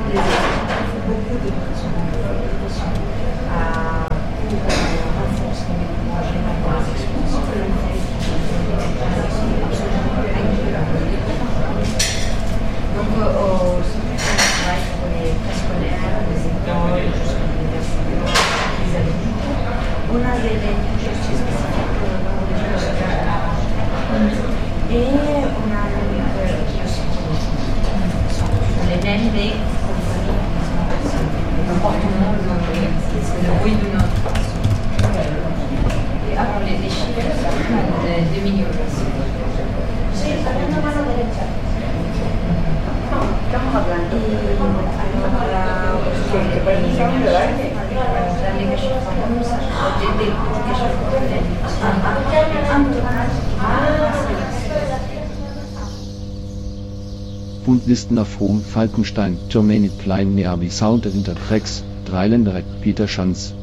des études, on fait beaucoup de pression pour renforcer les projets dans les expositions que l'on fait, absolument donc c'est plus un travail pour les préscolaires, les écoles, jusqu'à l'université, les adultes. On a des touches spécifiques pour les préscolaires et on a qui aussi les mêmes des compagnies le comportement, c'est le bruit de notre et alors les chiffres de 2 millions. Bundlisten auf Hohem Falkenstein, Germany Klein Nervi Sound Intertracks, Dreiländer Peter Schanz.